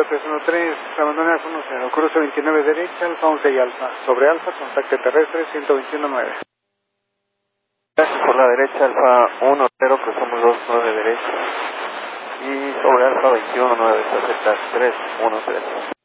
313, abandonar 10, cruce 29 derecha, alfa 11 y alfa, sobre alfa, contacto terrestre 121.9. Por la derecha, alfa 10, cruzamos 29 derecha, y sobre alfa 21.9, se acepta 313.